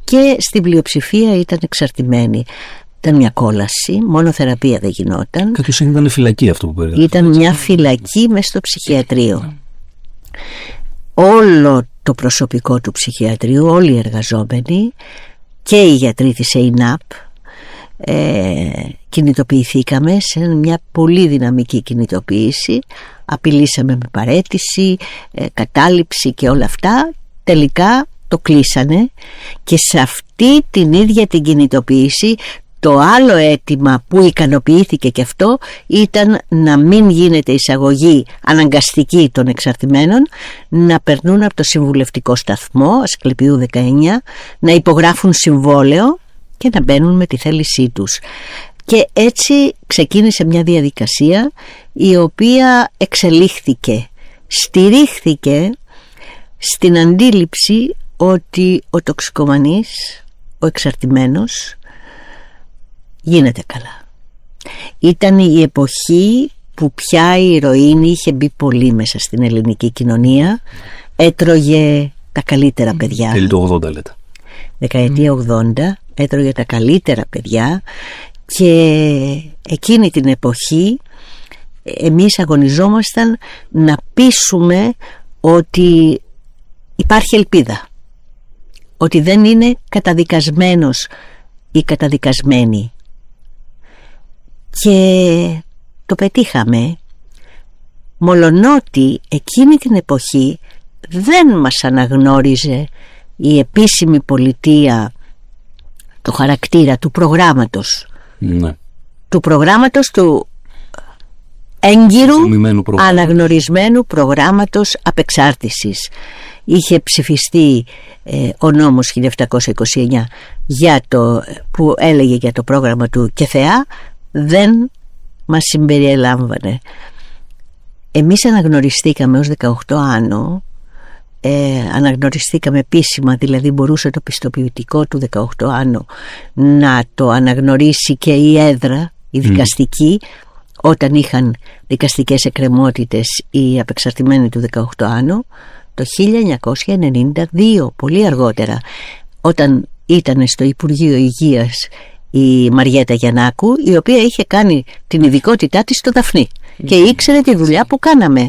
και στην πλειοψηφία ήταν εξαρτημένοι. Ήταν μια κόλαση, μόνο θεραπεία δεν γινόταν. Κάποιος ήταν φυλακή αυτό που περιγράφει. Ήταν μια φυλακή μέσα στο ψυχιατρίο. Όλο το προσωπικό του ψυχιατρίου, όλοι οι εργαζόμενοι και οι γιατροί της ΕΙΝΑΠ κινητοποιηθήκαμε σε μια πολύ δυναμική κινητοποίηση. Απειλήσαμε με παραίτηση, κατάληψη και όλα αυτά. Τελικά το κλείσανε, και σε αυτή την ίδια την κινητοποίηση το άλλο αίτημα που ικανοποιήθηκε και αυτό ήταν να μην γίνεται εισαγωγή αναγκαστική των εξαρτημένων, να περνούν από το συμβουλευτικό σταθμό Ασκληπιού 19, να υπογράφουν συμβόλαιο και να μπαίνουν με τη θέλησή τους. Και έτσι ξεκίνησε μια διαδικασία η οποία εξελίχθηκε, στηρίχθηκε στην αντίληψη ότι ο τοξικομανής, ο εξαρτημένος, γίνεται καλά. Ήταν η εποχή που πια η ηρωίνη είχε μπει πολύ μέσα στην ελληνική κοινωνία. Έτρωγε τα καλύτερα παιδιά. Τέλη του 80 λέτε. Δεκαετία 80 έτρωγε τα καλύτερα παιδιά, και εκείνη την εποχή εμείς αγωνιζόμασταν να πείσουμε ότι υπάρχει ελπίδα, ότι δεν είναι καταδικασμένος ή καταδικασμένη. Και το πετύχαμε, μολονότι εκείνη την εποχή δεν μας αναγνώριζε η επίσημη πολιτεία το χαρακτήρα του προγράμματος, του προγράμματος του έγκυρου αναγνωρισμένου προγράμματος απεξάρτησης. Είχε ψηφιστεί ο νόμος 1729 που έλεγε για το πρόγραμμα του ΚΕΘΕΑ, δεν μας συμπεριελάμβανε. Εμείς αναγνωριστήκαμε ως 18 άνω, αναγνωριστήκαμε επίσημα, δηλαδή μπορούσε το πιστοποιητικό του 18 άνω να το αναγνωρίσει και η έδρα, η δικαστική, όταν είχαν δικαστικές εκκρεμότητες οι απεξαρτημένοι του 18 άνω, το 1992, πολύ αργότερα, όταν ήταν στο Υπουργείο Υγείας η Μαριέτα Γιαννάκου, η οποία είχε κάνει την ειδικότητά της στο Δαφνί και ήξερε τη δουλειά που κάναμε.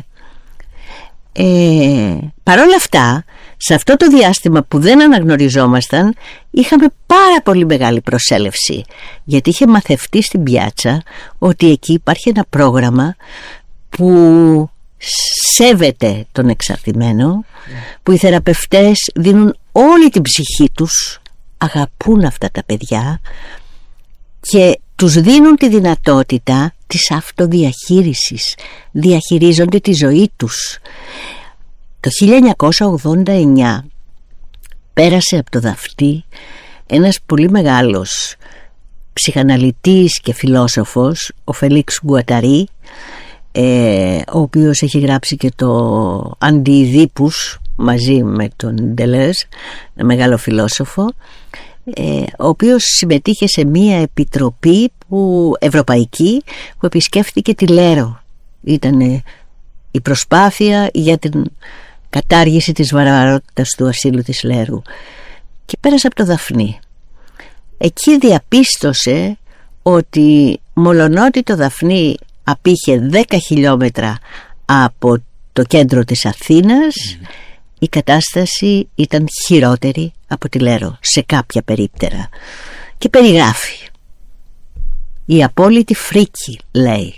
Παρ' όλα αυτά, σε αυτό το διάστημα που δεν αναγνωριζόμασταν, είχαμε πάρα πολύ μεγάλη προσέλευση, γιατί είχε μαθευτεί στην πιάτσα ότι εκεί υπάρχει ένα πρόγραμμα που σέβεται τον εξαρτημένο, που οι θεραπευτές δίνουν όλη την ψυχή τους, αγαπούν αυτά τα παιδιά και τους δίνουν τη δυνατότητα της αυτοδιαχείρισης, διαχειρίζονται τη ζωή τους. Το 1989 πέρασε από το Δαφνί ένας πολύ μεγάλος ψυχαναλυτής και φιλόσοφος, ο Φελίξ Γκουαταρί, ο οποίος έχει γράψει και το Αντιειδίπους μαζί με τον Ντελέζ, ένα μεγάλο φιλόσοφο, ο οποίος συμμετείχε σε μία επιτροπή ευρωπαϊκή που επισκέφθηκε τη Λέρο. Ήταν η προσπάθεια για την κατάργηση της βαρβαρότητας του ασύλου της Λέρου, και πέρασε από το Δαφνί. Εκεί διαπίστωσε ότι μολονότι το Δαφνί απήχε 10 χιλιόμετρα από το κέντρο της Αθήνας, η κατάσταση ήταν χειρότερη από τη Λέρο σε κάποια περίπτερα, και περιγράφει η απόλυτη φρίκη, λέει,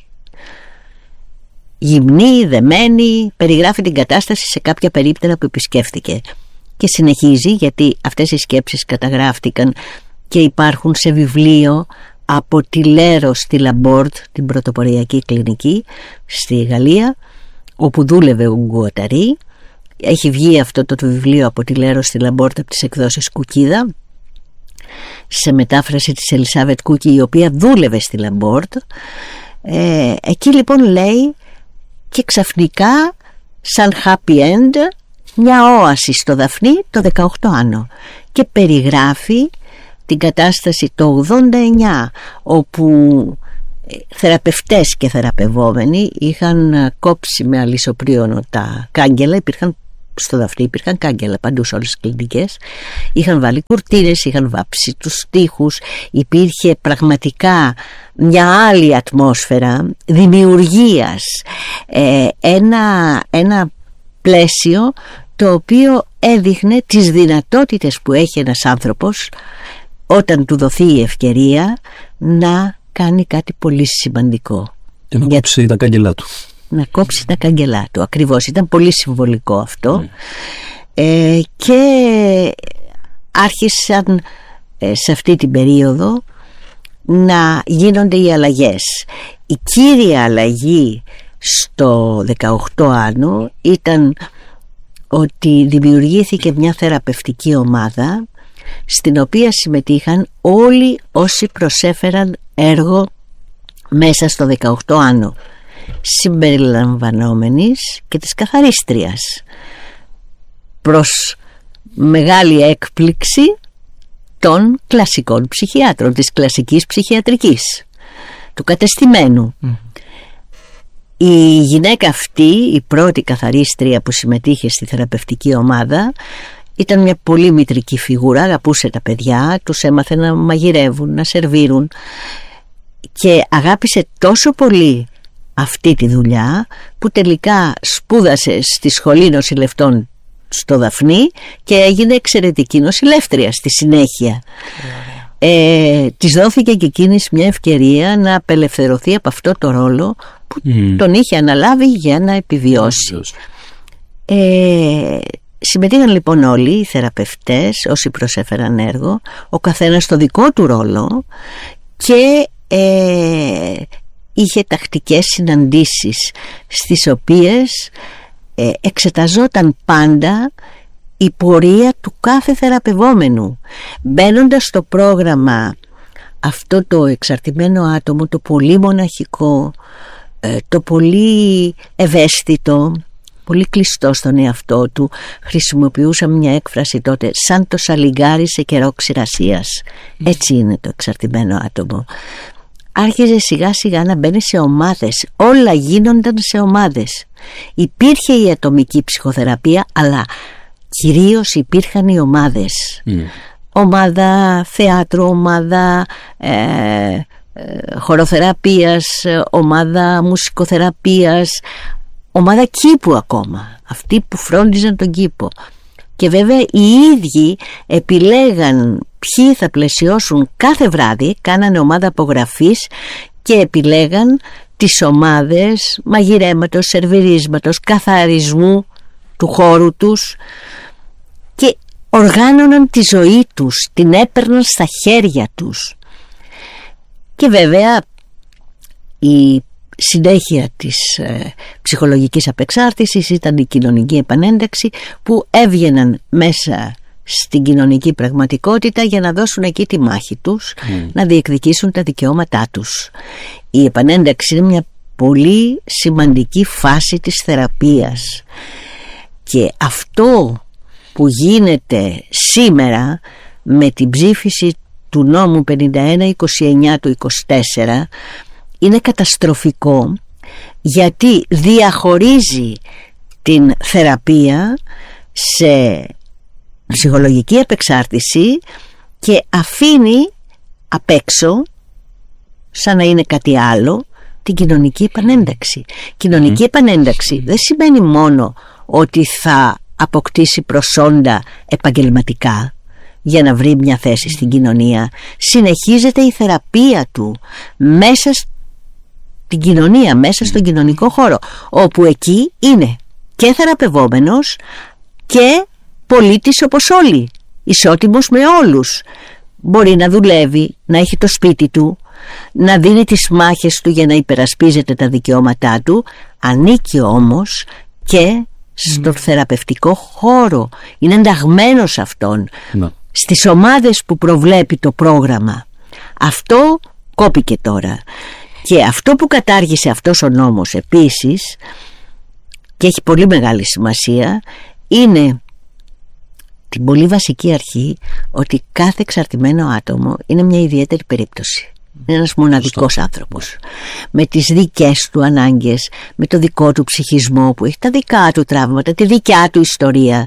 γυμνή, δεμένη, περιγράφει την κατάσταση σε κάποια περίπτερα που επισκέφθηκε, και συνεχίζει, γιατί αυτές οι σκέψεις καταγράφτηκαν και υπάρχουν σε βιβλίο από τη Λέρο στη Λαμπόρτ, την πρωτοποριακή κλινική στη Γαλλία, όπου δούλευε ο Γκουαταρί. Έχει βγει αυτό το βιβλίο από τη Λέρο στη Λαμπόρτ από τις εκδόσεις Κουκίδα, σε μετάφραση της Ελισάβετ Κούκη, η οποία δούλευε στη Λαμπόρτ. Εκεί λοιπόν λέει, και ξαφνικά σαν happy end, μια όαση στο Δαφνί το 18 άνω, και περιγράφει την κατάσταση το 89, όπου θεραπευτές και θεραπευόμενοι είχαν κόψει με αλυσοπρίωνο τα κάγκελα, υπήρχαν στο Δαφνί υπήρχαν κάγκελα παντού σε όλες τις κλινικές. Είχαν βάλει κουρτίνες, είχαν βάψει τους τοίχους. Υπήρχε πραγματικά μια άλλη ατμόσφαιρα δημιουργίας, ένα πλαίσιο το οποίο έδειχνε τις δυνατότητες που έχει ένας άνθρωπος όταν του δοθεί η ευκαιρία να κάνει κάτι πολύ σημαντικό. Και να κόψει τα κάγκελά του. Να κόψει τα κάγκελά του, ακριβώς. Ήταν πολύ συμβολικό αυτό. Και άρχισαν σε αυτή την περίοδο να γίνονται οι αλλαγές. Η κύρια αλλαγή στο 18 Άνω ήταν ότι δημιουργήθηκε μια θεραπευτική ομάδα στην οποία συμμετείχαν όλοι όσοι προσέφεραν έργο μέσα στο 18 Άνω, συμπεριλαμβανόμενης και της καθαρίστριας, προς μεγάλη έκπληξη των κλασικών ψυχιάτρων, της κλασικής ψυχιατρικής, του κατεστημένου. Η γυναίκα αυτή, η πρώτη καθαρίστρια που συμμετείχε στη θεραπευτική ομάδα, ήταν μια πολύ μητρική φιγούρα, αγαπούσε τα παιδιά, τους έμαθε να μαγειρεύουν, να σερβίρουν, και αγάπησε τόσο πολύ αυτή τη δουλειά που τελικά σπούδασε στη Σχολή Νοσηλευτών στο Δαφνί και έγινε εξαιρετική νοσηλεύτρια στη συνέχεια. Της δόθηκε και εκείνης μια ευκαιρία να απελευθερωθεί από αυτό το ρόλο που τον είχε αναλάβει για να επιβιώσει. Συμμετείχαν λοιπόν όλοι οι θεραπευτές, όσοι προσέφεραν έργο, ο καθένας στο δικό του ρόλο, και είχε τακτικές συναντήσεις στις οποίες εξεταζόταν πάντα η πορεία του κάθε θεραπευόμενου, μπαίνοντας στο πρόγραμμα αυτό το εξαρτημένο άτομο, το πολύ μοναχικό, το πολύ ευαίσθητο, πολύ κλειστό στον εαυτό του. Χρησιμοποιούσαμε μια έκφραση τότε, σαν το σαλιγκάρι σε καιρό ξηρασίας. Έτσι είναι το εξαρτημένο άτομο. Άρχιζε σιγά σιγά να μπαίνει σε ομάδες, όλα γίνονταν σε ομάδες. Υπήρχε η ατομική ψυχοθεραπεία, αλλά κυρίως υπήρχαν οι ομάδες. Ομάδα θεάτρου, ομάδα χοροθεραπείας, ομάδα μουσικοθεραπείας, ομάδα κήπου ακόμα, αυτοί που φρόντιζαν τον κήπο. Και βέβαια οι ίδιοι επιλέγαν ποιοι θα πλαισιώσουν κάθε βράδυ, κάνανε ομάδα απογραφής και επιλέγαν τις ομάδες μαγειρέματος, σερβιρίσματος, καθαρισμού του χώρου τους, και οργάνωναν τη ζωή τους, την έπαιρναν στα χέρια τους. Και βέβαια η συνέχεια της ψυχολογικής απεξάρτησης ήταν η κοινωνική επανένταξη, που έβγαιναν μέσα στην κοινωνική πραγματικότητα για να δώσουν εκεί τη μάχη τους, να διεκδικήσουν τα δικαιώματά τους. Η επανένταξη είναι μια πολύ σημαντική φάση της θεραπείας, και αυτό που γίνεται σήμερα με την ψήφιση του νόμου 51-29 του 24 είναι καταστροφικό, γιατί διαχωρίζει την θεραπεία σε ψυχολογική επεξάρτηση και αφήνει απ' έξω, σαν να είναι κάτι άλλο, την κοινωνική επανένταξη. Κοινωνική επανένταξη δεν σημαίνει μόνο ότι θα αποκτήσει προσόντα επαγγελματικά για να βρει μια θέση στην κοινωνία. Συνεχίζεται η θεραπεία του μέσα στην κοινωνία, μέσα στον κοινωνικό χώρο, όπου εκεί είναι και θεραπευόμενος και πολίτης όπως όλοι, ισότιμος με όλους. Μπορεί να δουλεύει, να έχει το σπίτι του, να δίνει τις μάχες του για να υπερασπίζεται τα δικαιώματά του, ανήκει όμως και στον θεραπευτικό χώρο, είναι ενταγμένος αυτόν, στις ομάδες που προβλέπει το πρόγραμμα. Αυτό κόπηκε τώρα, και αυτό που κατάργησε αυτός ο νόμος επίσης, και έχει πολύ μεγάλη σημασία, είναι την πολύ βασική αρχή ότι κάθε εξαρτημένο άτομο είναι μια ιδιαίτερη περίπτωση. Είναι ένας μοναδικός άνθρωπος, με τις δικές του ανάγκες, με το δικό του ψυχισμό που έχει, τα δικά του τραύματα, τη δικιά του ιστορία,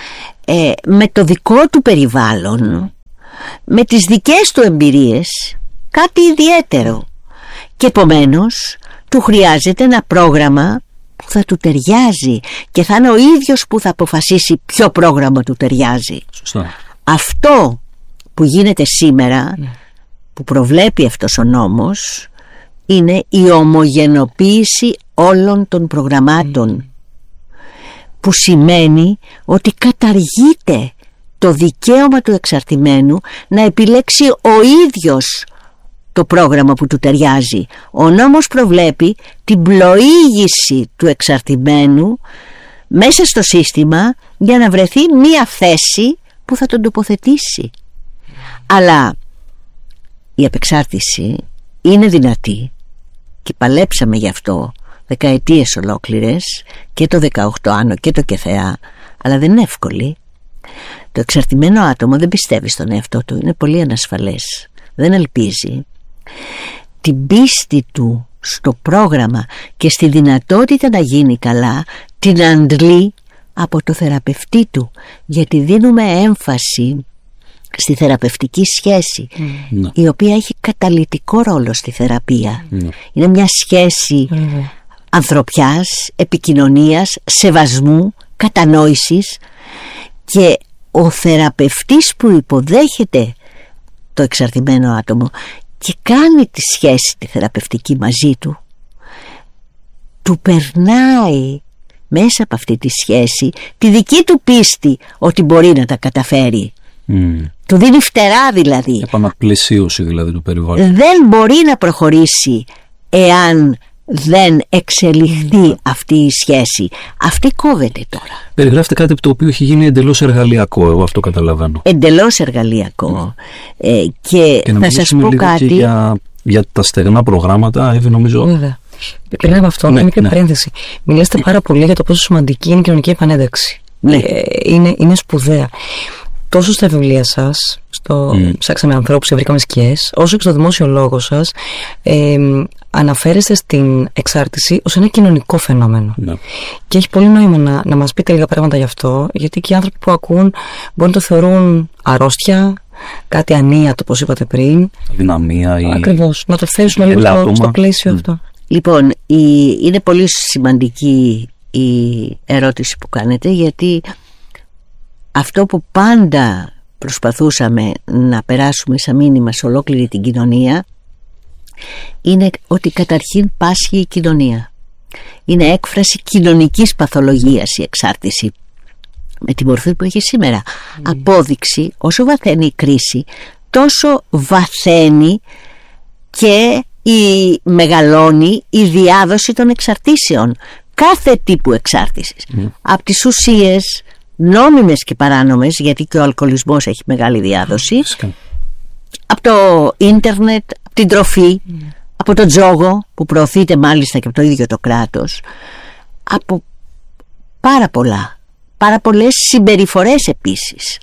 με το δικό του περιβάλλον, με τις δικές του εμπειρίες, κάτι ιδιαίτερο. Και επομένως του χρειάζεται ένα πρόγραμμα που θα του ταιριάζει και θα είναι ο ίδιος που θα αποφασίσει ποιο πρόγραμμα του ταιριάζει. Σωστά. Αυτό που γίνεται σήμερα, που προβλέπει αυτός ο νόμος, είναι η ομογενοποίηση όλων των προγραμμάτων, που σημαίνει ότι καταργείται το δικαίωμα του εξαρτημένου να επιλέξει ο ίδιος το πρόγραμμα που του ταιριάζει. Ο νόμος προβλέπει την πλοήγηση του εξαρτημένου μέσα στο σύστημα για να βρεθεί μία θέση που θα τον τοποθετήσει. Αλλά η απεξάρτηση είναι δυνατή και παλέψαμε γι' αυτό δεκαετίες ολόκληρες, και το 18 άνω και το ΚΕΘΕΑ, αλλά δεν είναι εύκολη. Το εξαρτημένο άτομο δεν πιστεύει στον εαυτό του, είναι πολύ ανασφαλές, δεν ελπίζει. Την πίστη του στο πρόγραμμα και στη δυνατότητα να γίνει καλά την αντλεί από το θεραπευτή του, γιατί δίνουμε έμφαση στη θεραπευτική σχέση, η οποία έχει καταλυτικό ρόλο στη θεραπεία. Είναι μια σχέση ανθρωπιάς, επικοινωνίας, σεβασμού, κατανόησης, και ο θεραπευτής που υποδέχεται το εξαρτημένο άτομο και κάνει τη σχέση τη θεραπευτική μαζί του, του περνάει μέσα από αυτή τη σχέση τη δική του πίστη ότι μπορεί να τα καταφέρει. Του δίνει φτερά, δηλαδή. Επαναπλαισίωση δηλαδή του περιβάλλοντος. Δεν μπορεί να προχωρήσει εάν δεν εξελιχθεί αυτή η σχέση. Αυτή κόβεται τώρα. Περιγράφεται κάτι το οποίο έχει γίνει εντελώς εργαλειακό, εγώ αυτό καταλαβαίνω. Εντελώς εργαλειακό. Και θα σας πω κάτι για τα στεγνά προγράμματα, Εύη, νομίζω. Βέβαια. Πήραμε από αυτό, μια μικρή παρένθεση. Μιλάτε πάρα πολύ για το πόσο σημαντική είναι η κοινωνική επανένταξη. Είναι σπουδαία. Τόσο στα βιβλία σας, στο Ψάξαμε ανθρώπους και βρήκαμε σκιές, όσο και στο δημόσιο λόγο σας, αναφέρεστε στην εξάρτηση ως ένα κοινωνικό φαινόμενο. Και έχει πολύ νόημα να μας πείτε λίγα πράγματα γι' αυτό, γιατί και οι άνθρωποι που ακούν μπορεί να το θεωρούν αρρώστια, κάτι ανίατο, όπως είπατε πριν. Δυναμία. Ακριβώς. Να το θέσουμε λίγο στο πλαίσιο αυτό. Λοιπόν, είναι πολύ σημαντική η ερώτηση που κάνετε, γιατί αυτό που πάντα προσπαθούσαμε να περάσουμε σαν μήνυμα σε ολόκληρη την κοινωνία είναι ότι καταρχήν πάσχει η κοινωνία. Είναι έκφραση κοινωνικής παθολογίας η εξάρτηση, με τη μορφή που έχει σήμερα. Απόδειξη, όσο βαθαίνει η κρίση, τόσο βαθαίνει και μεγαλώνει η διάδοση των εξαρτήσεων, κάθε τύπου εξάρτησης, από τις ουσίες νόμιμες και παράνομες, γιατί και ο αλκοολισμός έχει μεγάλη διάδοση, από το ίντερνετ, από την τροφή, από το τζόγο που προωθείται μάλιστα και από το ίδιο το κράτος, από πάρα πολλές συμπεριφορές επίσης.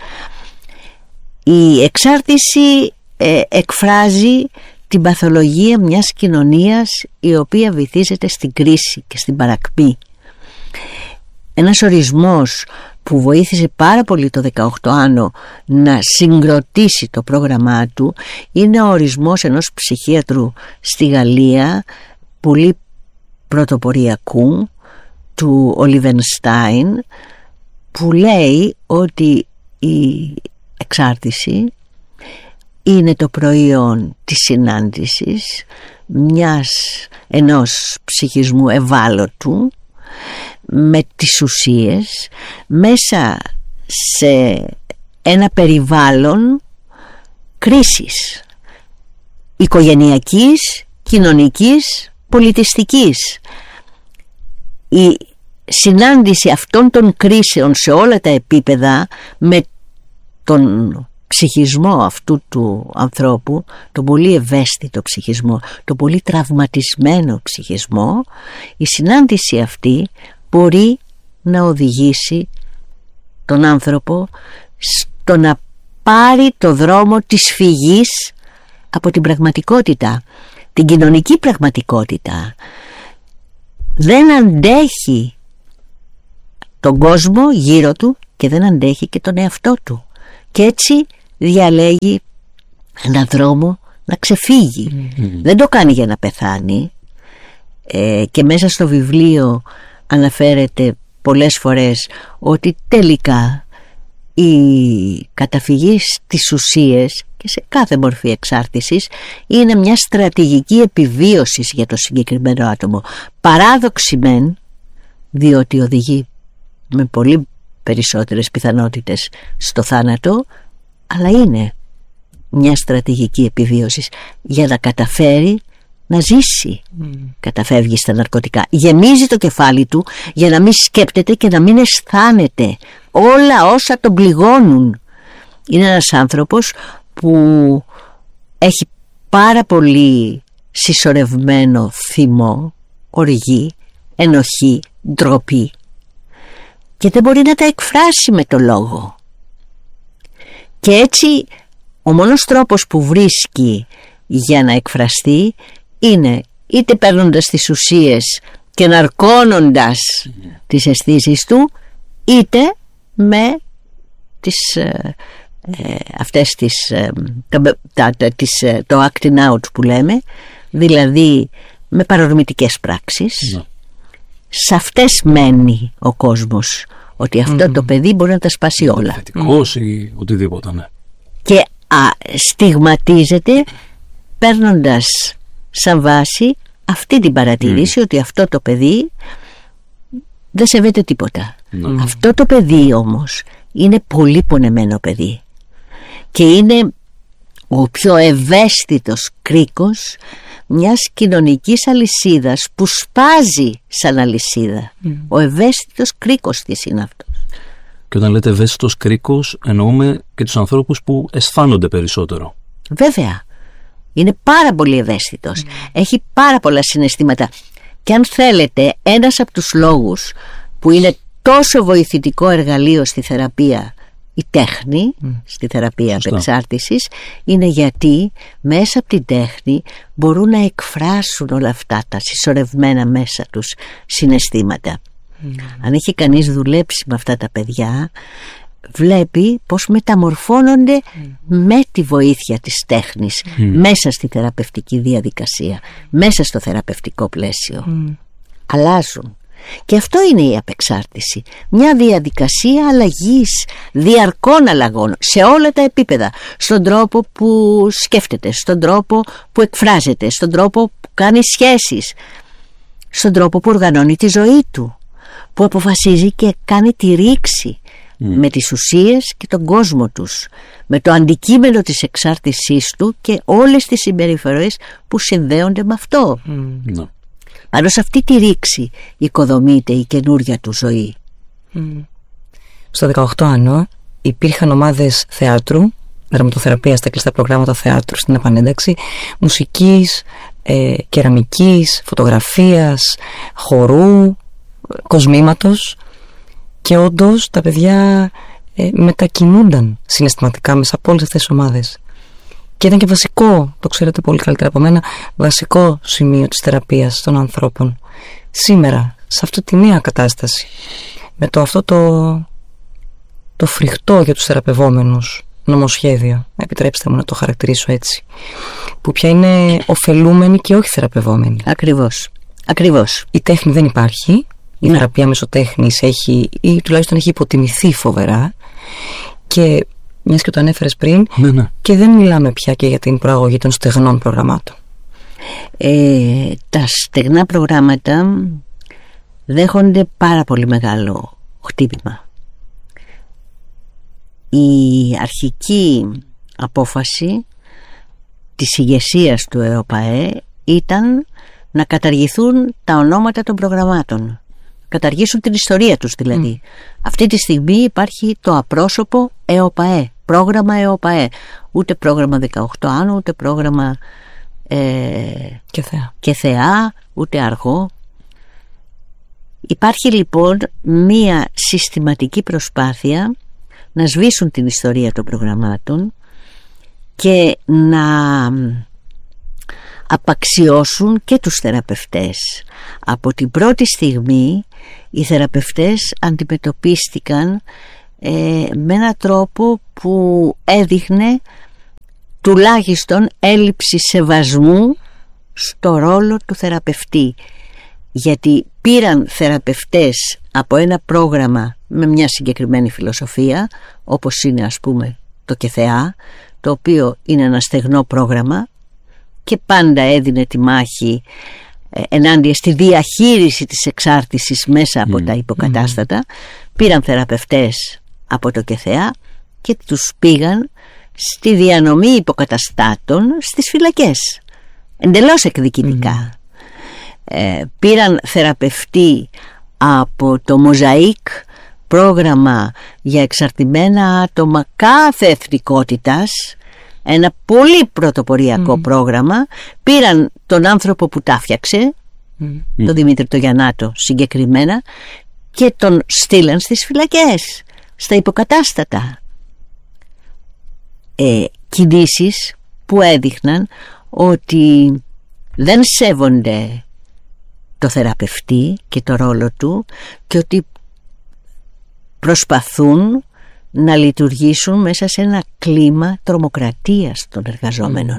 Η εξάρτηση εκφράζει την παθολογία μιας κοινωνίας η οποία βυθίζεται στην κρίση και στην παρακμή. Ένας ορισμός που βοήθησε πάρα πολύ το 18 άνω να συγκροτήσει το πρόγραμμά του είναι ο ορισμός ενός ψυχίατρου στη Γαλλία, πολύ πρωτοποριακού, του Ολιβενστάιν, που λέει ότι η εξάρτηση είναι το προϊόν της συνάντησης ενός ψυχισμού ευάλωτου με τις ουσίες μέσα σε ένα περιβάλλον κρίσης οικογενειακής, κοινωνικής, πολιτιστικής. Η συνάντηση αυτών των κρίσεων σε όλα τα επίπεδα με τον ψυχισμό αυτού του ανθρώπου, τον πολύ ευαίσθητο ψυχισμό, τον πολύ τραυματισμένο ψυχισμό, η συνάντηση αυτή μπορεί να οδηγήσει τον άνθρωπο στο να πάρει το δρόμο της φυγής από την πραγματικότητα, την κοινωνική πραγματικότητα. Δεν αντέχει τον κόσμο γύρω του και δεν αντέχει και τον εαυτό του. Και έτσι διαλέγει έναν δρόμο να ξεφύγει. Δεν το κάνει για να πεθάνει. Και μέσα στο βιβλίο αναφέρεται πολλές φορές ότι τελικά η καταφυγή στις ουσίες και σε κάθε μορφή εξάρτησης είναι μια στρατηγική επιβίωσης για το συγκεκριμένο άτομο. Παράδοξη μεν, διότι οδηγεί με πολύ περισσότερες πιθανότητες στο θάνατο, αλλά είναι μια στρατηγική επιβίωσης για να καταφέρει να ζήσει. Καταφεύγει στα ναρκωτικά, γεμίζει το κεφάλι του για να μην σκέπτεται και να μην αισθάνεται όλα όσα τον πληγώνουν. Είναι ένας άνθρωπος που έχει πάρα πολύ συσσωρευμένο θυμό, οργή, ενοχή, ντροπή και δεν μπορεί να τα εκφράσει με το λόγο. Και έτσι ο μόνος τρόπος που βρίσκει για να εκφραστεί είναι είτε παίρνοντας τις ουσίες και ναρκώνοντας τις αισθήσεις του, είτε με αυτές το acting out που λέμε, δηλαδή με παρορμητικές πράξεις. Σε αυτές μένει ο κόσμος, ότι αυτό το παιδί μπορεί να τα σπάσει όλα. Θετικός ή οτιδήποτε, ναι. Και στιγματίζεται παίρνοντας σαν βάση αυτή την παρατήρηση ότι αυτό το παιδί δεν σέβεται τίποτα. Αυτό το παιδί όμως είναι πολύ πονεμένο παιδί και είναι ο πιο ευαίσθητος κρίκος μιας κοινωνικής αλυσίδας που σπάζει σαν αλυσίδα. Ο ευαίσθητος κρίκος της είναι αυτός. Και όταν λέτε ευαίσθητος κρίκος, εννοούμε και τους ανθρώπους που αισθάνονται περισσότερο. Βέβαια. Είναι πάρα πολύ ευαίσθητος. Έχει πάρα πολλά συναισθήματα. Και αν θέλετε, ένας από τους λόγους που είναι τόσο βοηθητικό εργαλείο στη θεραπεία, η τέχνη, στη θεραπεία απεξάρτησης, είναι γιατί μέσα από την τέχνη μπορούν να εκφράσουν όλα αυτά τα συσσωρευμένα μέσα τους συναισθήματα. Αν έχει κανείς δουλέψει με αυτά τα παιδιά, βλέπει πως μεταμορφώνονται με τη βοήθεια της τέχνης μέσα στη θεραπευτική διαδικασία, μέσα στο θεραπευτικό πλαίσιο. Αλλάζουν. Και αυτό είναι η απεξάρτηση. Μια διαδικασία αλλαγής, διαρκών αλλαγών σε όλα τα επίπεδα. Στον τρόπο που σκέφτεται, στον τρόπο που εκφράζεται, στον τρόπο που κάνει σχέσεις, στον τρόπο που οργανώνει τη ζωή του, που αποφασίζει και κάνει τη ρήξη με τις ουσίες και τον κόσμο τους, με το αντικείμενο της εξάρτησής του και όλες τις συμπεριφορές που συνδέονται με αυτό. Πάνω σε αυτή τη ρήξη οικοδομείται η καινούρια του ζωή. Στο 18 Άνω υπήρχαν ομάδες θεάτρου, δραματοθεραπεία στα κλειστά προγράμματα θεάτρου στην επανένταξη, μουσικής, κεραμικής, φωτογραφίας, χορού, κοσμήματος, και όντως τα παιδιά μετακινούνταν συναισθηματικά μέσα από όλες αυτές τις ομάδες. Και ήταν και βασικό, το ξέρετε πολύ καλύτερα από μένα, βασικό σημείο της θεραπείας των ανθρώπων. Σήμερα, σε αυτή τη νέα κατάσταση, με αυτό το φρικτό για τους θεραπευόμενους νομοσχέδιο, επιτρέψτε μου να το χαρακτηρίσω έτσι, που πια είναι ωφελούμενοι και όχι θεραπευόμενοι. Ακριβώς. Η τέχνη δεν υπάρχει. Η θεραπεία μέσω τέχνης έχει, ή τουλάχιστον έχει υποτιμηθεί φοβερά, και μιας και το ανέφερες πριν, και δεν μιλάμε πια και για την προαγωγή των στεγνών προγραμμάτων. Τα στεγνά προγράμματα δέχονται πάρα πολύ μεγάλο χτύπημα. Η αρχική απόφαση της ηγεσίας του ΕΟΠΑΕ ήταν να καταργηθούν τα ονόματα των προγραμμάτων, καταργήσουν την ιστορία τους δηλαδή. Αυτή τη στιγμή υπάρχει το απρόσωπο ΕΟΠΑΕ, πρόγραμμα ΕΟΠΑΕ, ούτε πρόγραμμα 18 Άνω, ούτε πρόγραμμα και θεά, ούτε αργό. Υπάρχει λοιπόν μία συστηματική προσπάθεια να σβήσουν την ιστορία των προγραμμάτων και να απαξιώσουν και τους θεραπευτές. Από την πρώτη στιγμή οι θεραπευτές αντιμετωπίστηκαν με έναν τρόπο που έδειχνε τουλάχιστον έλλειψη σεβασμού στο ρόλο του θεραπευτή, γιατί πήραν θεραπευτές από ένα πρόγραμμα με μια συγκεκριμένη φιλοσοφία, όπως είναι ας πούμε το ΚΕΘΕΑ, το οποίο είναι ένα στεγνό πρόγραμμα και πάντα έδινε τη μάχη ενάντια στη διαχείριση της εξάρτησης μέσα από τα υποκατάστατα. Πήραν θεραπευτές από το ΚΕΘΕΑ και τους πήγαν στη διανομή υποκαταστάτων στις φυλακές, εντελώς εκδικητικά. Πήραν θεραπευτή από το Μοζαΐκ, πρόγραμμα για εξαρτημένα άτομα κάθε εθνικότητας, ένα πολύ πρωτοποριακό πρόγραμμα. Πήραν τον άνθρωπο που τα φτιάξε, τον Δημήτρη το Γιαννάτο συγκεκριμένα, και τον στείλαν στις φυλακές, στα υποκατάστατα. Κινήσεις που έδειχναν ότι δεν σέβονται το θεραπευτή και το ρόλο του και ότι προσπαθούν να λειτουργήσουν μέσα σε ένα κλίμα τρομοκρατίας των εργαζόμενων,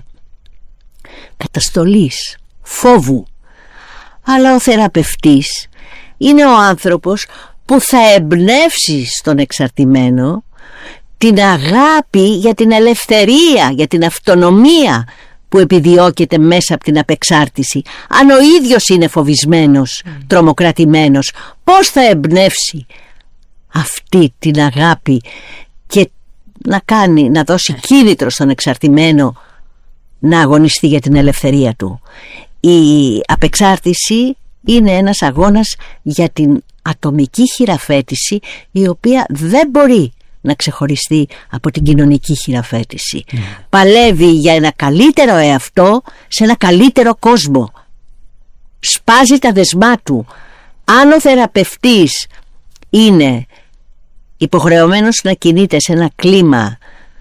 καταστολής, φόβου. Αλλά ο θεραπευτής είναι ο άνθρωπος που θα εμπνεύσει στον εξαρτημένο την αγάπη για την ελευθερία, για την αυτονομία που επιδιώκεται μέσα από την απεξάρτηση. Αν ο ίδιος είναι φοβισμένος, τρομοκρατημένος, πώς θα εμπνεύσει αυτή την αγάπη και να δώσει κίνητρο στον εξαρτημένο να αγωνιστεί για την ελευθερία του? Η απεξάρτηση είναι ένας αγώνας για την ατομική χειραφέτηση, η οποία δεν μπορεί να ξεχωριστεί από την κοινωνική χειραφέτηση. Παλεύει για ένα καλύτερο εαυτό σε ένα καλύτερο κόσμο. Σπάζει τα δεσμά του. Αν ο θεραπευτής είναι υποχρεωμένος να κινείται σε ένα κλίμα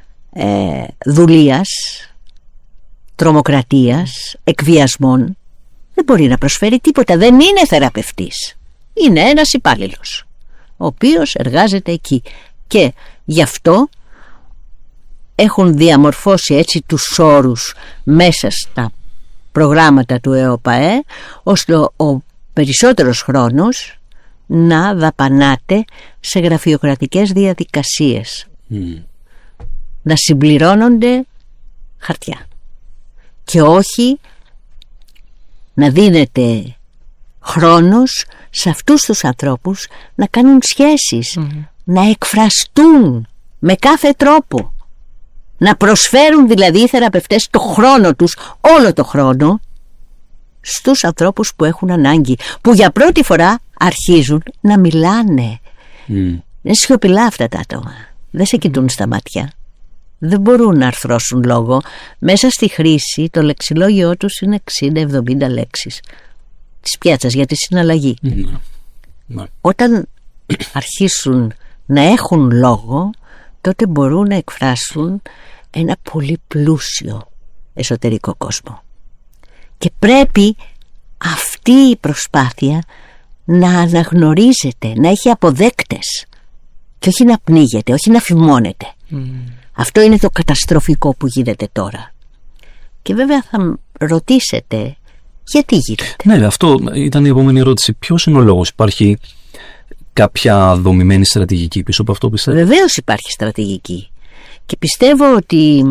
δουλείας, τρομοκρατίας, εκβιασμών, δεν μπορεί να προσφέρει τίποτα. Δεν είναι θεραπευτής. Είναι ένας υπάλληλος, ο οποίος εργάζεται εκεί. Και γι' αυτό έχουν διαμορφώσει έτσι τους όρους μέσα στα προγράμματα του ΕΟΠΑΕ, ώστε ο περισσότερος χρόνος να δαπανάται σε γραφειοκρατικές διαδικασίες, να συμπληρώνονται χαρτιά και όχι να δίνεται χρόνος σε αυτούς τους ανθρώπους να κάνουν σχέσεις, να εκφραστούν με κάθε τρόπο, να προσφέρουν δηλαδή οι θεραπευτές το χρόνο τους, όλο το χρόνο, στους ανθρώπους που έχουν ανάγκη, που για πρώτη φορά αρχίζουν να μιλάνε. Είναι σιωπηλά αυτά τα άτομα, δεν σε κοιτούν στα μάτια, δεν μπορούν να αρθρώσουν λόγο. Μέσα στη χρήση το λεξιλόγιό τους είναι 60-70 λέξεις της πιάτσας για τη συναλλαγή. Όταν αρχίσουν να έχουν λόγο, τότε μπορούν να εκφράσουν ένα πολύ πλούσιο εσωτερικό κόσμο. Και πρέπει αυτή η προσπάθεια να αναγνωρίζεται, να έχει αποδέκτες και όχι να πνίγεται, όχι να φημώνεται. Αυτό είναι το καταστροφικό που γίνεται τώρα. Και βέβαια θα ρωτήσετε, γιατί γίνεται? Ναι, αυτό ήταν η επόμενη ερώτηση. Ποιος είναι ο λόγος? Υπάρχει κάποια δομημένη στρατηγική πίσω από αυτό, πιστεύω? Βεβαίως υπάρχει στρατηγική. Και πιστεύω ότι,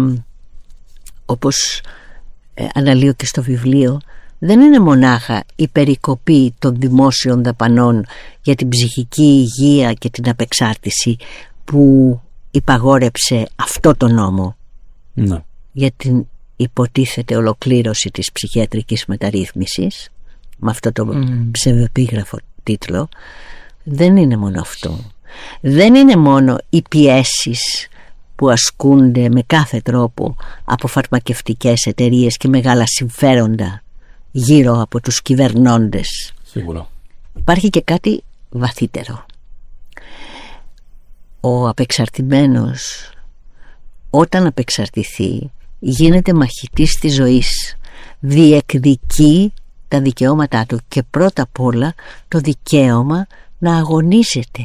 όπως αναλύω και στο βιβλίο, δεν είναι μονάχα η περικοπή των δημόσιων δαπανών για την ψυχική υγεία και την απεξάρτηση που υπαγόρεψε αυτό το νόμο για την υποτίθεται ολοκλήρωση της ψυχιατρικής μεταρρύθμισης, με αυτό το ψευδεπίγραφο τίτλο. Δεν είναι μόνο αυτό. Δεν είναι μόνο οι πιέσεις που ασκούνται με κάθε τρόπο από φαρμακευτικές εταιρείες και μεγάλα συμφέροντα γύρω από τους κυβερνώντες. Σίγουρα. Υπάρχει και κάτι βαθύτερο. Ο απεξαρτημένος, όταν απεξαρτηθεί, γίνεται μαχητής της ζωής, διεκδικεί τα δικαιώματά του και πρώτα απ' όλα το δικαίωμα να αγωνίζεται.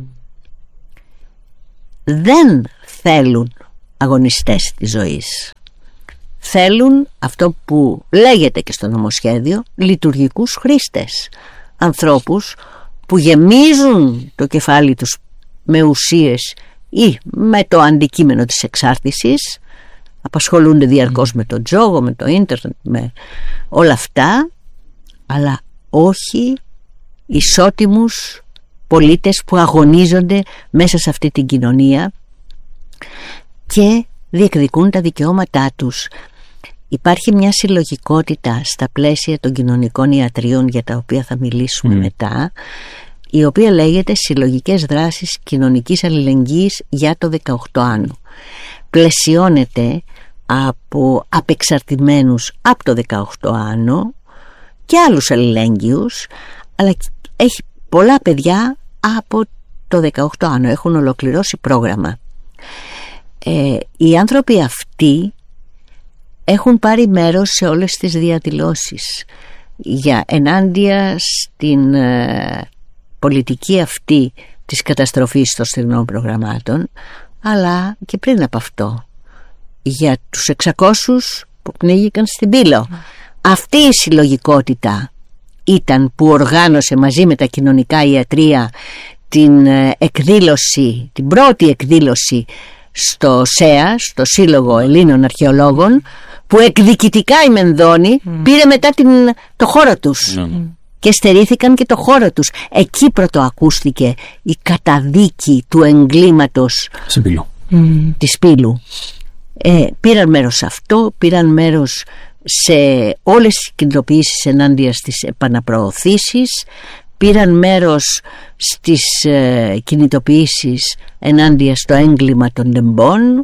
Δεν θέλουν αγωνιστές της ζωής. Θέλουν αυτό που λέγεται και στο νομοσχέδιο, λειτουργικούς χρήστες. Ανθρώπους που γεμίζουν το κεφάλι τους με ουσίες ή με το αντικείμενο της εξάρτησης, απασχολούνται διαρκώς με το τζόγο, με το ίντερνετ, με όλα αυτά, αλλά όχι ισότιμους πολίτες που αγωνίζονται μέσα σε αυτή την κοινωνία και διεκδικούν τα δικαιώματά τους. Υπάρχει μια συλλογικότητα στα πλαίσια των κοινωνικών ιατρίων, για τα οποία θα μιλήσουμε μετά, η οποία λέγεται Συλλογικές Δράσεις Κοινωνικής Αλληλεγγύης για το 18άνω. Πλαισιώνεται από απεξαρτημένους από το 18άνω και άλλους αλληλέγγυους, αλλά έχει πολλά παιδιά από το 18άνω, έχουν ολοκληρώσει πρόγραμμα. Οι άνθρωποι αυτοί έχουν πάρει μέρος σε όλες τις διαδηλώσεις για ενάντια στην πολιτική αυτή της καταστροφής των στεγνών προγραμμάτων, αλλά και πριν από αυτό για τους 600 που πνίγηκαν στην Πύλο. Αυτή η συλλογικότητα ήταν που οργάνωσε μαζί με τα κοινωνικά ιατρεία την εκδήλωση, την πρώτη εκδήλωση στο ΣΕΑ, στο Σύλλογο Ελλήνων Αρχαιολόγων, που εκδικητικά η Μενδώνη πήρε μετά το χώρο τους και στερήθηκαν και το χώρο τους. Εκεί πρωτοακούστηκε η καταδίκη του εγκλήματος της Πύλου. Πήραν μέρος σε αυτό, πήραν μέρος σε όλες τις κινητοποιήσεις ενάντια στις επαναπροωθήσεις, πήραν μέρος στις κινητοποιήσεις ενάντια στο έγκλημα των τεμπών,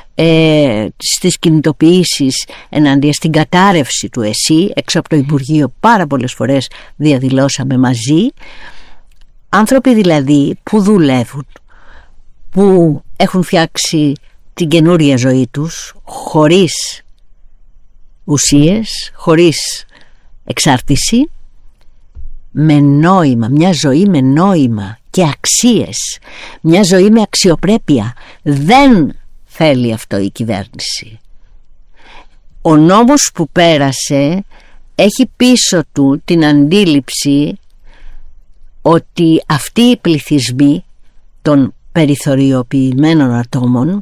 στις κινητοποιήσεις ενάντια στην κατάρρευση του ΕΣΥ. Έξω από το Υπουργείο πάρα πολλές φορές διαδηλώσαμε μαζί. Άνθρωποι δηλαδή που δουλεύουν, που έχουν φτιάξει την καινούρια ζωή τους χωρίς ουσίες, χωρίς εξάρτηση, με νόημα, μια ζωή με νόημα και αξίες, μια ζωή με αξιοπρέπεια. Δεν θέλει αυτό η κυβέρνηση. Ο νόμος που πέρασε έχει πίσω του την αντίληψη ότι αυτοί οι πληθυσμοί των περιθωριοποιημένων ατόμων,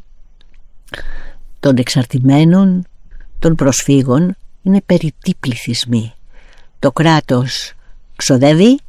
των εξαρτημένων, των προσφύγων, είναι περιττοί πληθυσμοί. Το κράτος ξοδεύει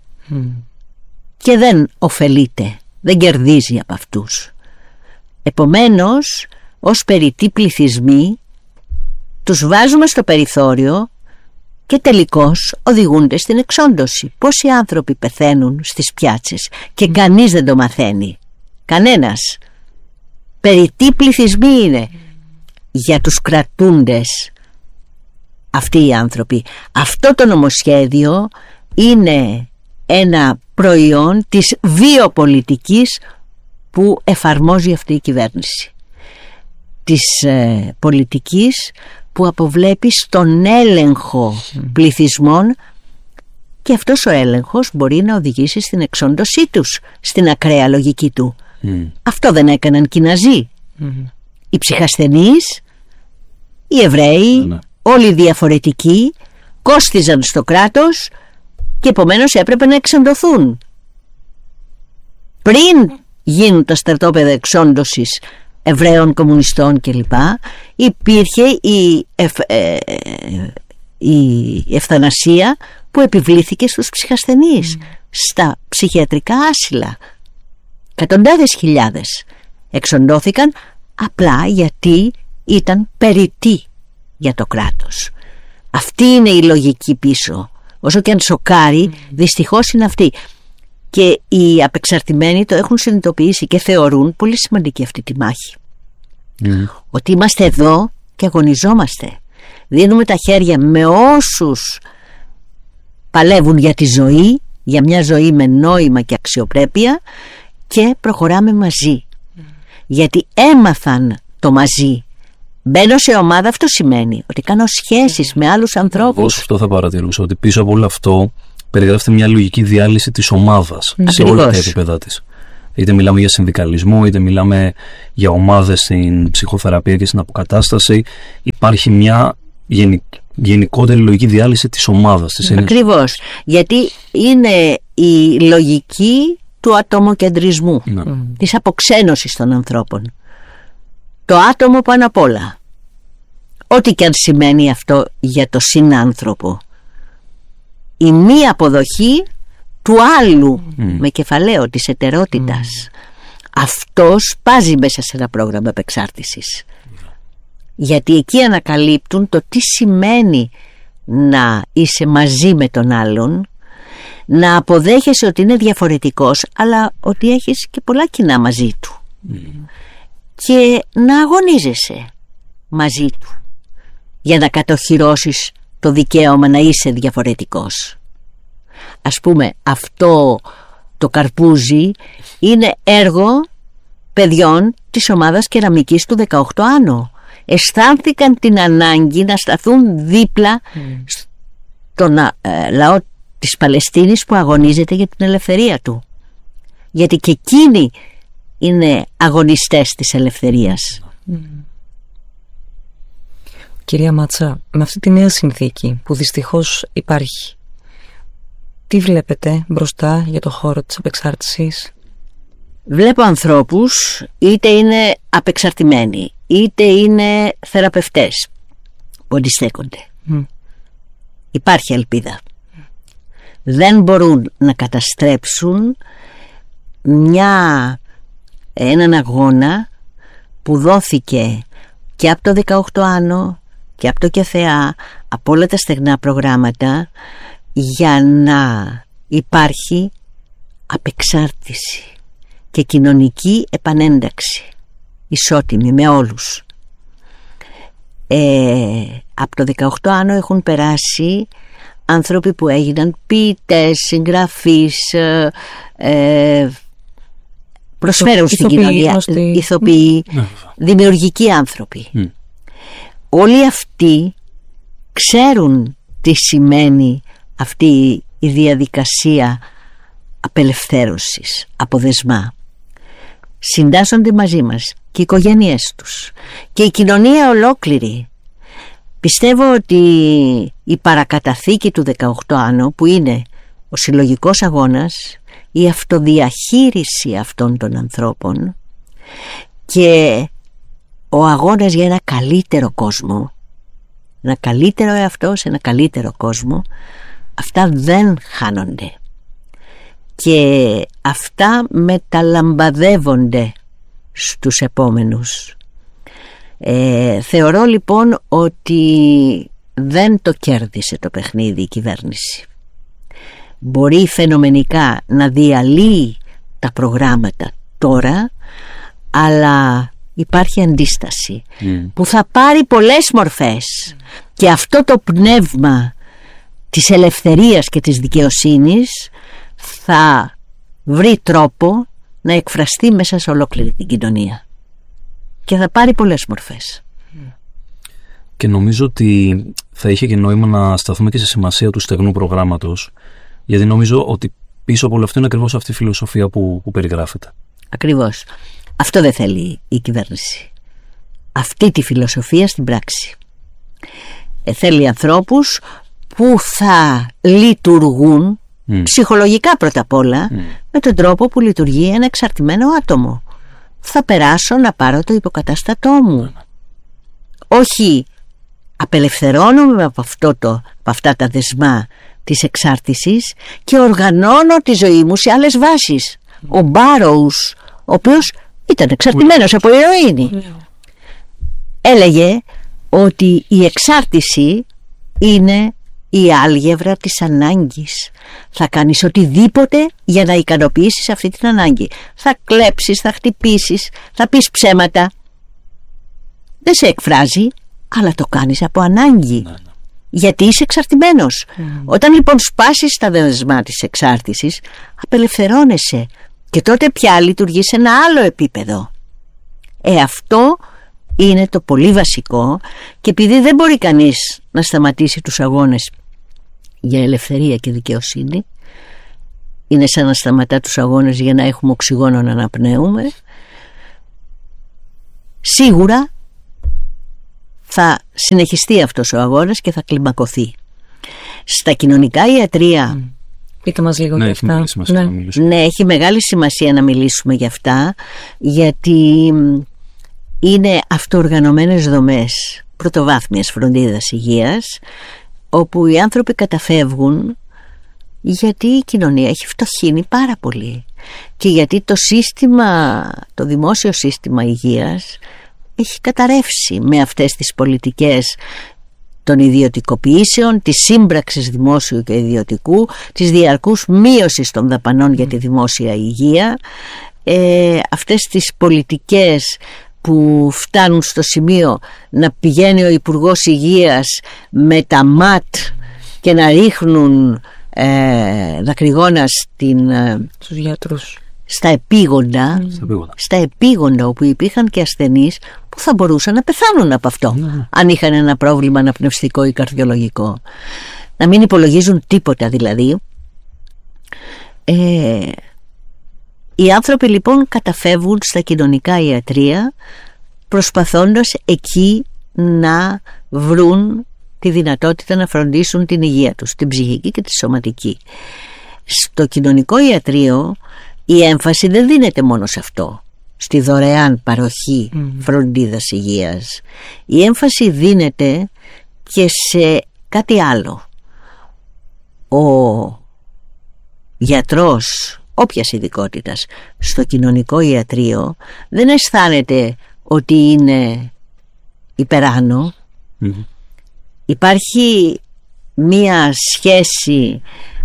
και δεν ωφελείται, δεν κερδίζει από αυτούς. Επομένως, ως περιττοί πληθυσμοί τους βάζουμε στο περιθώριο και τελικώς οδηγούνται στην εξόντωση. Πόσοι άνθρωποι πεθαίνουν στις πιάτσες και κανείς δεν το μαθαίνει, κανένας. Περιττοί πληθυσμοί είναι για τους κρατούντες αυτοί οι άνθρωποι. Αυτό το νομοσχέδιο είναι ένα προϊόν της βιοπολιτικής που εφαρμόζει αυτή η κυβέρνηση, της πολιτικής που αποβλέπει στον έλεγχο πληθυσμών, και αυτός ο έλεγχος μπορεί να οδηγήσει στην εξόντωσή τους, στην ακραία λογική του. Αυτό δεν έκαναν και οι Ναζί. Οι ψυχασθενείς, οι Εβραίοι, όλοι οι διαφορετικοί κόστιζαν στο κράτος και επομένως έπρεπε να εξοντωθούν. Πριν γίνουν τα στρατόπεδα εξόντωσης Εβραίων, κομμουνιστών κλπ, υπήρχε η ευθανασία που επιβλήθηκε στους ψυχασθενείς, στα ψυχιατρικά άσυλα. Εκατοντάδες χιλιάδες εξοντώθηκαν απλά γιατί ήταν περιττοί για το κράτος. Αυτή είναι η λογική πίσω. Όσο και αν σοκάρει, δυστυχώς είναι αυτή. Και οι απεξαρτημένοι το έχουν συνειδητοποιήσει και θεωρούν πολύ σημαντική αυτή τη μάχη. Ότι είμαστε εδώ και αγωνιζόμαστε. Δίνουμε τα χέρια με όσους παλεύουν για τη ζωή, για μια ζωή με νόημα και αξιοπρέπεια, και προχωράμε μαζί. Γιατί έμαθαν το μαζί Μπαίνω σε ομάδα, αυτό σημαίνει ότι κάνω σχέσεις με άλλους ανθρώπους. Αυτό θα παρατηρούσα, ότι πίσω από όλο αυτό περιγράφεται μια λογική διάλυση της ομάδας σε όλα τα επίπεδα της. Είτε μιλάμε για συνδικαλισμό, είτε μιλάμε για ομάδες στην ψυχοθεραπεία και στην αποκατάσταση. Υπάρχει μια γενικότερη λογική διάλυση της ομάδας. Ακριβώς. Γιατί είναι η λογική του ατομοκεντρισμού, της αποξένωσης των ανθρώπων. Το άτομο πάνω απ' όλα. Ό,τι και αν σημαίνει αυτό για το συνάνθρωπο. Η μη αποδοχή του άλλου με κεφαλαίο της εταιρότητας. Αυτός πάζει μέσα σε ένα πρόγραμμα επεξάρτησης. Γιατί εκεί ανακαλύπτουν το τι σημαίνει να είσαι μαζί με τον άλλον, να αποδέχεσαι ότι είναι διαφορετικός, αλλά ότι έχεις και πολλά κοινά μαζί του, και να αγωνίζεσαι μαζί του για να κατοχυρώσεις το δικαίωμα να είσαι διαφορετικός. Ας πούμε, αυτό το καρπούζι είναι έργο παιδιών της ομάδας κεραμικής του 18 Άνω. Αισθάνθηκαν την ανάγκη να σταθούν δίπλα στον λαό της Παλαιστίνης που αγωνίζεται για την ελευθερία του, γιατί και εκείνοι είναι αγωνιστές της ελευθερίας. Κυρία Μάτσα, με αυτή τη νέα συνθήκη που δυστυχώς υπάρχει, τι βλέπετε μπροστά για το χώρο της απεξάρτησης? Βλέπω ανθρώπους, είτε είναι απεξαρτημένοι, είτε είναι θεραπευτές, που αντιστέκονται. Υπάρχει ελπίδα. Δεν μπορούν να καταστρέψουν έναν αγώνα που δόθηκε και από το 18 Άνω και από το ΚΕΘΕΑ, από όλα τα στεγνά προγράμματα, για να υπάρχει απεξάρτηση και κοινωνική επανένταξη ισότιμη με όλους. Από το 18 Άνω έχουν περάσει άνθρωποι που έγιναν ποιητές, συγγραφείς, προσφέρουν στην κοινωνία, ηθοποιοί, δημιουργικοί άνθρωποι. Όλοι αυτοί ξέρουν τι σημαίνει αυτή η διαδικασία απελευθέρωσης, αποδεσμά. Συντάσσονται μαζί μας και οι οικογένειές τους και η κοινωνία ολόκληρη. Πιστεύω ότι η παρακαταθήκη του 18 Άνω, που είναι ο συλλογικός αγώνας, η αυτοδιαχείριση αυτών των ανθρώπων και ο αγώνας για ένα καλύτερο κόσμο, ένα καλύτερο εαυτό σε ένα καλύτερο κόσμο, αυτά δεν χάνονται και αυτά μεταλαμπαδεύονται στους επόμενους. Θεωρώ λοιπόν ότι δεν το κέρδισε το παιχνίδι η κυβέρνηση. Μπορεί φαινομενικά να διαλύει τα προγράμματα τώρα, αλλά υπάρχει αντίσταση που θα πάρει πολλές μορφές και αυτό το πνεύμα της ελευθερίας και της δικαιοσύνης θα βρει τρόπο να εκφραστεί μέσα σε ολόκληρη την κοινωνία και θα πάρει πολλές μορφές. Και νομίζω ότι θα είχε και νόημα να σταθούμε και στη σημασία του στεγνού προγράμματος, γιατί νομίζω ότι πίσω από όλο αυτό είναι ακριβώς αυτή η φιλοσοφία που περιγράφεται. Ακριβώς. Αυτό δεν θέλει η κυβέρνηση. Αυτή τη φιλοσοφία στην πράξη. Θέλει ανθρώπους που θα λειτουργούν ψυχολογικά πρώτα απ' όλα με τον τρόπο που λειτουργεί ένα εξαρτημένο άτομο. Θα περάσω να πάρω το υποκατάστατό μου. Όχι, απελευθερώνομαι από αυτά τα δεσμά της εξάρτησης και οργανώνω τη ζωή μου σε άλλες βάσεις. Ο Μπάροους, ο οποίος ήταν εξαρτημένος από ηρωίνη, έλεγε ότι η εξάρτηση είναι η άλγευρα της ανάγκης. Θα κάνεις οτιδήποτε για να ικανοποιήσεις αυτή την ανάγκη. Θα κλέψεις, θα χτυπήσεις, θα πεις ψέματα. Δεν σε εκφράζει, αλλά το κάνεις από ανάγκη. Γιατί είσαι εξαρτημένος. Όταν λοιπόν σπάσεις τα δεσμά της εξάρτησης, απελευθερώνεσαι και τότε πια λειτουργεί σε ένα άλλο επίπεδο. Αυτό είναι το πολύ βασικό, και επειδή δεν μπορεί κανείς να σταματήσει τους αγώνες για ελευθερία και δικαιοσύνη, είναι σαν να σταματά τους αγώνες για να έχουμε οξυγόνο να αναπνέουμε, σίγουρα θα συνεχιστεί αυτός ο αγώνας και θα κλιμακωθεί. Στα κοινωνικά ιατρεία, πείτε μας λίγο για αυτά. Ναι, έχει μεγάλη σημασία να μιλήσουμε για αυτά, γιατί είναι αυτοοργανωμένες δομές πρωτοβάθμιας φροντίδας υγείας, όπου οι άνθρωποι καταφεύγουν γιατί η κοινωνία έχει φτωχύνει πάρα πολύ και γιατί το δημόσιο σύστημα υγείας έχει καταρρεύσει με αυτές τις πολιτικές των ιδιωτικοποιήσεων, της σύμπραξης δημόσιου και ιδιωτικού, της διαρκούς μείωσης των δαπανών για τη δημόσια υγεία, αυτές τις πολιτικές που φτάνουν στο σημείο να πηγαίνει ο Υπουργός Υγείας με τα ΜΑΤ και να ρίχνουν δακρυγόνα στους γιατρούς στα επίγοντα όπου υπήρχαν και ασθενείς που θα μπορούσαν να πεθάνουν από αυτό, αν είχαν ένα πρόβλημα αναπνευστικό ή καρδιολογικό. Να μην υπολογίζουν τίποτα δηλαδή. Οι άνθρωποι λοιπόν καταφεύγουν στα κοινωνικά ιατρεία, προσπαθώντας εκεί να βρουν τη δυνατότητα να φροντίσουν την υγεία τους, την ψυχική και τη σωματική. Στο κοινωνικό ιατρείο η έμφαση δεν δίνεται μόνο σε αυτό, στη δωρεάν παροχή φροντίδας υγείας. Η έμφαση δίνεται και σε κάτι άλλο. Ο γιατρός όποιας ειδικότητας στο κοινωνικό ιατρείο δεν αισθάνεται ότι είναι υπεράνω. Υπάρχει μία σχέση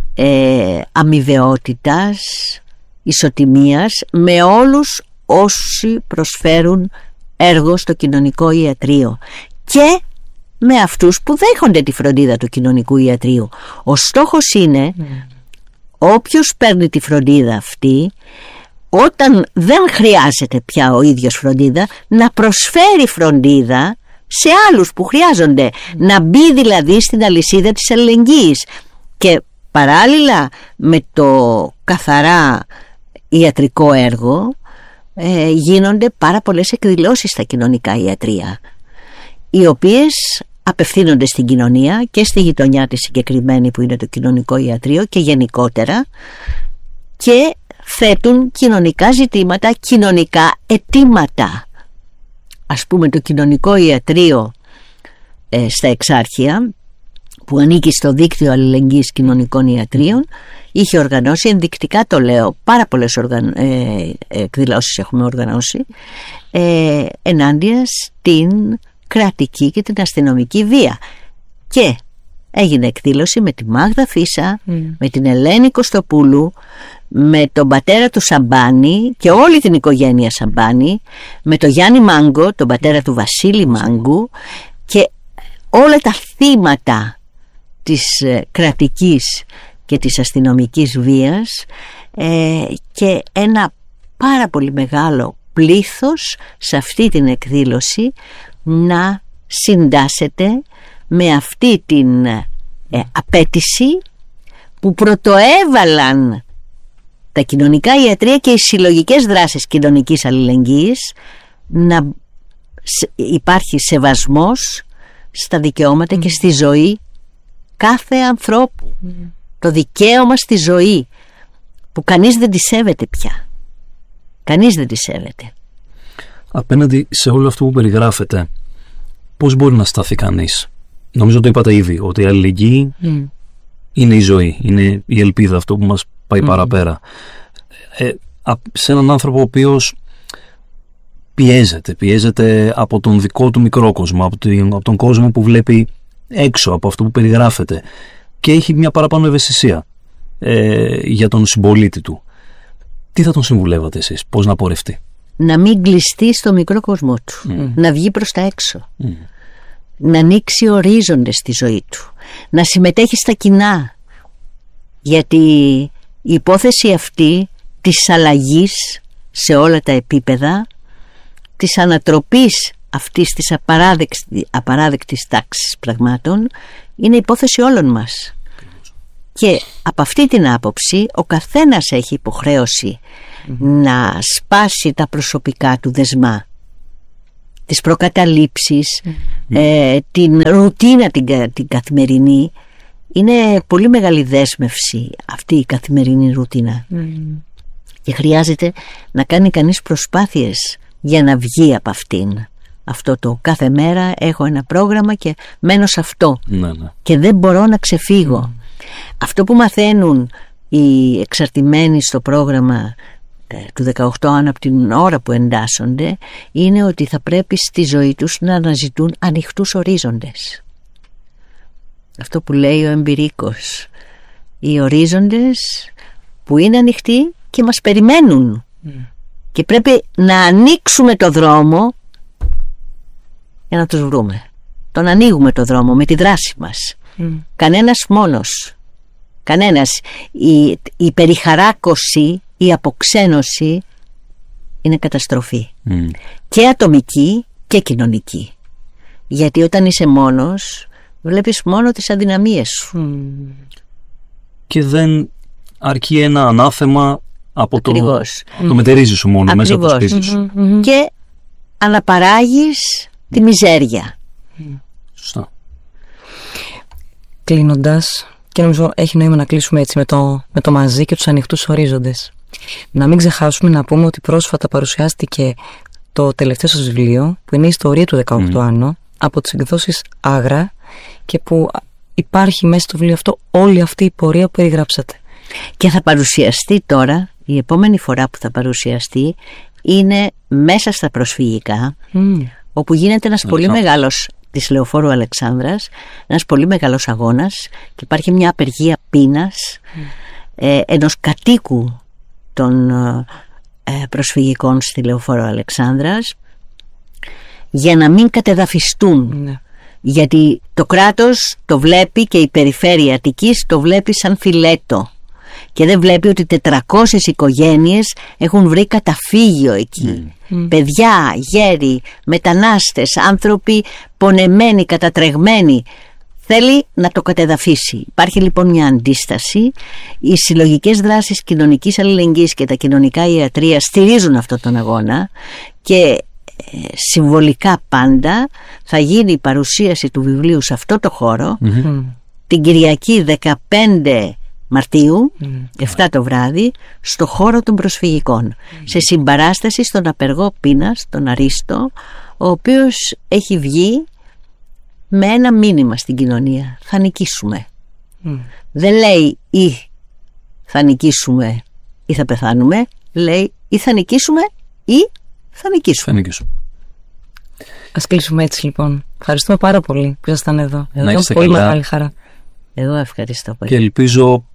αμοιβαιότητας, ισοτιμίας με όλους όσοι προσφέρουν έργο στο κοινωνικό ιατρείο και με αυτούς που δέχονται τη φροντίδα του κοινωνικού ιατρείου. Ο στόχος είναι όποιος παίρνει τη φροντίδα αυτή, όταν δεν χρειάζεται πια ο ίδιος φροντίδα, να προσφέρει φροντίδα σε άλλους που χρειάζονται, να μπει δηλαδή στην αλυσίδα της αλληλεγγύης. Και παράλληλα με το καθαρά ιατρικό έργο γίνονται πάρα πολλές εκδηλώσεις στα κοινωνικά ιατρεία, οι οποίες απευθύνονται στην κοινωνία και στη γειτονιά της συγκεκριμένη που είναι το κοινωνικό ιατρείο και γενικότερα, και θέτουν κοινωνικά ζητήματα, κοινωνικά αιτήματα. Ας πούμε το κοινωνικό ιατρίο στα Εξάρχεια, που ανήκει στο δίκτυο αλληλεγγύης κοινωνικών ιατρίων, είχε οργανώσει, ενδεικτικά το λέω, πάρα πολλές εκδηλώσεις έχουμε οργανώσει ενάντια στην κρατική και την αστυνομική βία. Και έγινε εκδήλωση με τη Μάγδα Φίσα, με την Ελένη Κωστοπούλου, με τον πατέρα του Σαμπάνη και όλη την οικογένεια Σαμπάνη, με τον Γιάννη Μάγκο, τον πατέρα του Βασίλη Μάγκου, και όλα τα θύματα της κρατικής και της αστυνομικής βίας, και ένα πάρα πολύ μεγάλο πλήθος σε αυτή την εκδήλωση να συντάσσεται με αυτή την απέτηση που πρωτοέβαλαν τα κοινωνικά ιατρεία και οι συλλογικές δράσεις κοινωνικής αλληλεγγύης, να υπάρχει σεβασμός στα δικαιώματα και στη ζωή κάθε ανθρώπου. Το δικαίωμα στη ζωή που κανείς δεν τη σέβεται πια. Κανείς δεν τη σέβεται. Απέναντι σε όλο αυτό που περιγράφεται, πώς μπορεί να σταθεί κανείς? Νομίζω το είπατε ήδη, ότι η αλληλεγγύη είναι η ζωή, είναι η ελπίδα, αυτό που μας πάει παραπέρα. Σε έναν άνθρωπο ο οποίος πιέζεται από τον δικό του μικρό κόσμο, από τον κόσμο που βλέπει έξω από αυτό που περιγράφεται, και έχει μια παραπάνω ευαισθησία για τον συμπολίτη του, τι θα τον συμβουλεύατε εσείς, πώς να πορευτεί? Να μην κλειστεί στο μικρό κόσμο του, να βγει προς τα έξω, να ανοίξει ορίζοντες στη ζωή του, να συμμετέχει στα κοινά, γιατί η υπόθεση αυτή της αλλαγής σε όλα τα επίπεδα, της ανατροπής αυτής της απαράδεκτης τάξης πραγμάτων είναι υπόθεση όλων μας. Και από αυτή την άποψη ο καθένας έχει υποχρέωση να σπάσει τα προσωπικά του δεσμά, τις προκαταλήψεις, την ρουτίνα την καθημερινή. Είναι πολύ μεγάλη δέσμευση αυτή η καθημερινή ρουτίνα και χρειάζεται να κάνει κανείς προσπάθειες για να βγει από αυτήν. Αυτό το κάθε μέρα έχω ένα πρόγραμμα και μένω σε αυτό και δεν μπορώ να ξεφύγω. Αυτό που μαθαίνουν οι εξαρτημένοι στο πρόγραμμα του 18 από την ώρα που εντάσσονται είναι ότι θα πρέπει στη ζωή τους να αναζητούν ανοιχτούς ορίζοντες. Αυτό που λέει ο εμπειρίκος, οι ορίζοντες που είναι ανοιχτοί και μας περιμένουν και πρέπει να ανοίξουμε το δρόμο για να τους βρούμε. Τον ανοίγουμε το δρόμο με τη δράση μας. Κανένας μόνος, κανένας. Η περιχαράκωση, η αποξένωση είναι καταστροφή και ατομική και κοινωνική, γιατί όταν είσαι μόνος βλέπεις μόνο τις αδυναμίες σου και δεν αρκεί ένα ανάθεμα από το μετερίζει σου μόνο. Ακριβώς. Μέσα από το σπίτι σου και αναπαράγεις τη μιζέρια. Σωστά. Κλείνοντας, και νομίζω έχει νόημα να κλείσουμε έτσι με το μαζί και τους ανοιχτούς ορίζοντες. Να μην ξεχάσουμε να πούμε ότι πρόσφατα παρουσιάστηκε το τελευταίο σας βιβλίο, που είναι η ιστορία του 18 Άνω, από τις εκδόσεις Άγρα, και που υπάρχει μέσα στο βιβλίο αυτό όλη αυτή η πορεία που περιγράψατε. Και θα παρουσιαστεί τώρα, η επόμενη φορά που θα παρουσιαστεί είναι μέσα στα προσφυγικά, όπου γίνεται ένας πολύ μεγάλος, της Λεωφόρου Αλεξάνδρας, ένας πολύ μεγάλος αγώνας και υπάρχει μια απεργία πείνας ενός κατοίκου των προσφυγικών στη Λεωφόρο Αλεξάνδρας για να μην κατεδαφιστούν. Γιατί το κράτος το βλέπει και η περιφέρεια Αττικής το βλέπει σαν φιλέτο και δεν βλέπει ότι 400 οικογένειες έχουν βρει καταφύγιο εκεί. Παιδιά, γέροι, μετανάστες, άνθρωποι πονεμένοι, κατατρεγμένοι. Θέλει να το κατεδαφίσει. Υπάρχει λοιπόν μια αντίσταση. Οι συλλογικές δράσεις κοινωνικής αλληλεγγύης και τα κοινωνικά ιατρεία στηρίζουν αυτόν τον αγώνα και συμβολικά πάντα θα γίνει η παρουσίαση του βιβλίου σε αυτό το χώρο την Κυριακή 15 Μαρτίου 7 το βράδυ στο χώρο των προσφυγικών σε συμπαράσταση στον απεργό πείνας, τον Αρίστο, ο οποίος έχει βγει με ένα μήνυμα στην κοινωνία: θα νικήσουμε. Δεν λέει ή θα νικήσουμε ή θα πεθάνουμε, λέει ή θα νικήσουμε ή θα νικήσουμε. Ας κλείσουμε έτσι λοιπόν. Ευχαριστούμε πάρα πολύ που ήσασταν εδώ. Να είστε πολύ καλά. μεγάλη χαρά. Εγώ ευχαριστώ πολύ. Και ελπίζω,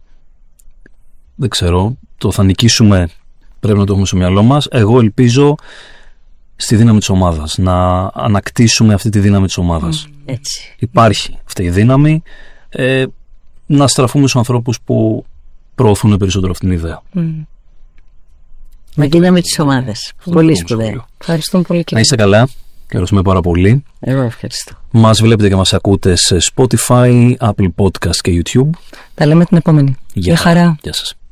δεν ξέρω, το θα νικήσουμε πρέπει να το έχουμε στο μυαλό μας. Εγώ ελπίζω στη δύναμη της ομάδας, να ανακτήσουμε αυτή τη δύναμη της ομάδας. Έτσι. Υπάρχει αυτή η δύναμη, να στραφούμε στους ανθρώπους που προωθούν περισσότερο αυτήν την ιδέα. Με δύναμη της ομάδας. Πολύ σπουδαίο. Ευχαριστούμε πολύ. Να είστε καλά. Ευχαριστούμε πάρα πολύ. Εγώ ευχαριστώ. Μας βλέπετε και μας ακούτε σε Spotify, Apple Podcast και YouTube. Τα λέμε την επόμενη. Γεια χαρά. Γεια σας.